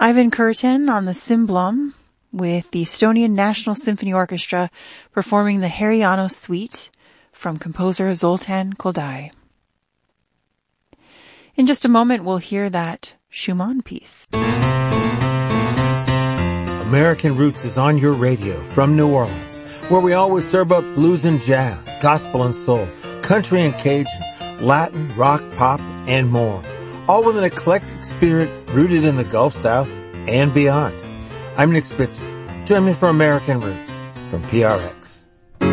Ivan Curtin on the Cymbalum with the Estonian National Symphony Orchestra performing the Heriano Suite from composer Zoltan Koldai. In just a moment, we'll hear that Schumann piece. American Roots is on your radio from New Orleans, where we always serve up blues and jazz, gospel and soul, country and Cajun, Latin, rock, pop, and more. All with an eclectic spirit rooted in the Gulf South and beyond. I'm Nick Spitzer. Join me for American Roots from PRX.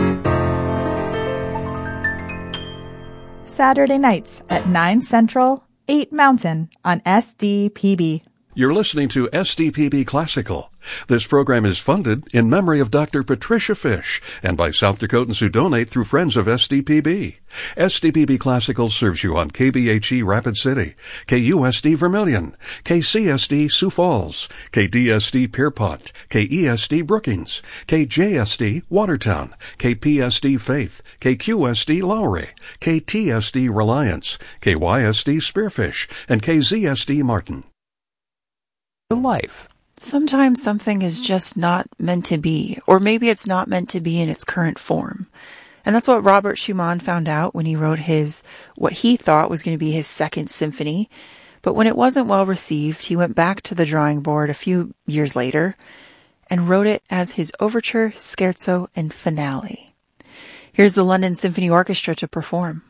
Saturday nights at 9 Central, 8 Mountain on SDPB. You're listening to SDPB Classical. This program is funded in memory of Dr. Patricia Fish and by South Dakotans who donate through Friends of SDPB. SDPB Classical serves you on KBHE Rapid City, KUSD Vermilion, KCSD Sioux Falls, KDSD Pierpont, KESD Brookings, KJSD Watertown, KPSD Faith, KQSD Lowry, KTSD Reliance, KYSD Spearfish, and KZSD Martin. Life. Sometimes something is just not meant to be, or maybe it's not meant to be in its current form. And that's what Robert Schumann found out when he wrote what he thought was going to be his second symphony. But when it wasn't well received, he went back to the drawing board a few years later and wrote it as his overture, scherzo, and finale. Here's the London Symphony Orchestra to perform.